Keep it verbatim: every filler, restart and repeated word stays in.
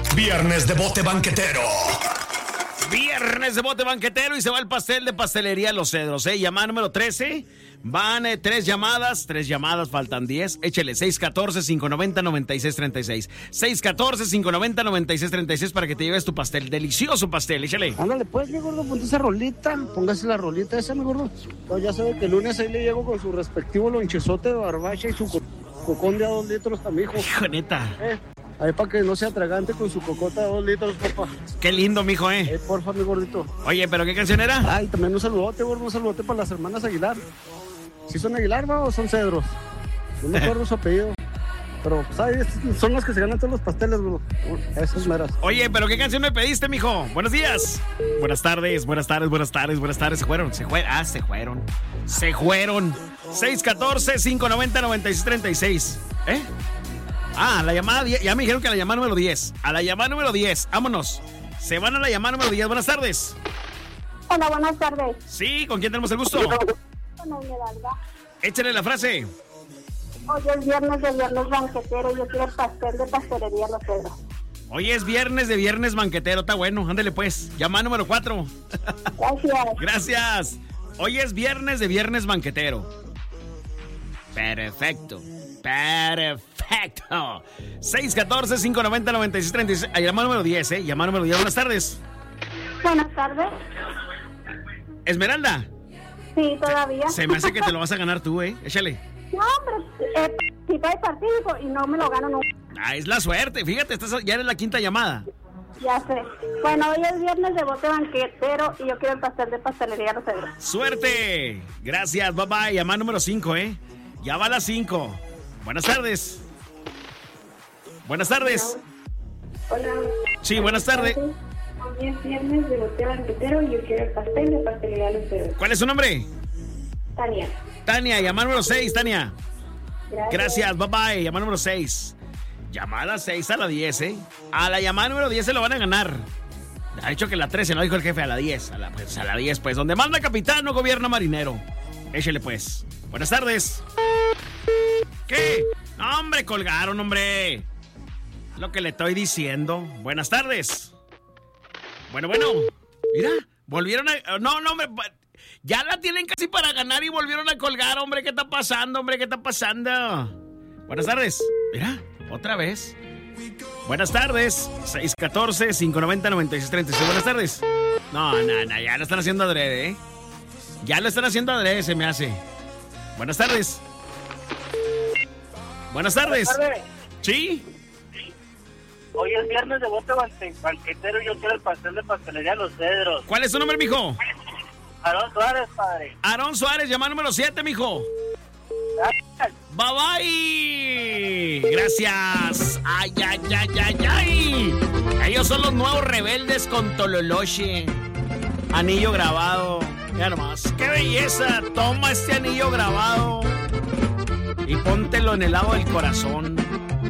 Viernes de bote banquetero. Viernes de bote banquetero y se va el pastel de pastelería Los Cedros, ¿eh? Llamada número trece. Van eh, tres llamadas, tres llamadas, faltan diez. Échele seis uno cuatro, cinco nueve cero, nueve seis tres seis. seis uno cuatro, cinco nueve cero, nueve seis tres seis para que te lleves tu pastel. Delicioso pastel, échale. Ándale pues, mi gordo, ponte esa rolita. Póngase la rolita esa, mi gordo. Pues ya sabe que el lunes ahí le llego con su respectivo lonchezote de barbacha y su co cocón de a dos litros también, hijo. Hijo, neta. Eh, ahí para que no sea atragante con su cocota de dos litros, papá. Qué lindo, mijo, ¿eh? Eh, porfa, mi gordito. Oye, ¿pero qué canción era? Ay, también un saludote, gordo, un saludote para las hermanas Aguilar. ¿Sí son Aguilar, va, o son Cedros? No me acuerdo su apellido. Pero, pues, ay, son las que se ganan todos los pasteles, gordo. Esas meras. Oye, ¿pero qué canción me pediste, mijo? Buenos días. Buenas tardes, buenas tardes, buenas tardes, buenas tardes. Se fueron, se fueron. Ah, se fueron. Se fueron. seis uno cuatro, cinco nueve cero, nueve seis tres seis. ¿Eh? Ah, la llamada diez. Ya me dijeron que a la llamada número diez. A la llamada número diez. Vámonos. Se van a la llamada número diez. Buenas tardes. Hola, buenas tardes. Sí, ¿con quién tenemos el gusto? Con Esmeralda. Échale la frase. Hoy es viernes de viernes banquetero. Yo quiero el pastel de pastelería Los Cedros. Hoy es viernes de viernes banquetero. Está bueno. Ándale pues. Llamada número cuatro. Gracias. Gracias. Hoy es viernes de viernes banquetero. Perfecto. Perfecto. seis uno cuatro, cinco nueve cero, nueve seis tres seis. Llamada número diez, ¿eh? Llamada número diez. Buenas tardes. Buenas tardes. Esmeralda. Sí, todavía. Se me hace que te lo vas a ganar tú, ¿eh? Échale. No, hombre, eh, participé de partido y no me lo gano nunca. Ah, es la suerte. Fíjate, estás, ya eres la quinta llamada. Ya sé. Bueno, hoy es viernes de bote banquetero y yo quiero el pastel de pastelería Los Cedros. ¡Suerte! Gracias, bye bye. Llamada número cinco, ¿eh? Ya va a las cinco. Buenas tardes. Buenas tardes. Hola. Sí, buenas tardes. Hoy es viernes de bote banquetero y yo quiero el pastel de pastelería Los Cedros. ¿Cuál es su nombre? Tania. Tania, llamada número seis, Tania. Gracias. Gracias, bye bye. Llamada número seis. Llamada seis a la diez, ¿eh? A la llamada número diez se lo van a ganar. Ha dicho que la trece, no dijo el jefe, a la diez. A la, pues, a la diez, pues. Donde manda capitán, no gobierna marinero. Échele, pues. Buenas tardes. ¿Qué? No, hombre, colgaron, hombre. Lo que le estoy diciendo. Buenas tardes. Bueno, bueno. Mira, volvieron a... No, no, hombre. Ya la tienen casi para ganar y volvieron a colgar, hombre. ¿Qué está pasando, hombre? ¿Qué está pasando? Buenas tardes. Mira, otra vez. Buenas tardes. seis uno cuatro, cinco nueve cero, nueve seis tres seis. Buenas tardes. No, no, no. Ya lo están haciendo adrede, ¿eh? Ya lo están haciendo adrede, se me hace. Buenas tardes. Buenas tardes. Buenas tardes. ¿Sí? Hoy es viernes de bote banquetero y yo quiero el pastel de pastelería Los Cedros. ¿Cuál es su nombre, mijo? Aarón Suárez, padre. Aarón Suárez, llamada número siete, mijo. Gracias. Bye bye. Gracias. Ay, ay, ay, ay, ay. Ellos son los nuevos rebeldes con Tololoche. Anillo grabado. Ya nomás. ¡Qué belleza! Toma este anillo grabado y póntelo en el lado del corazón.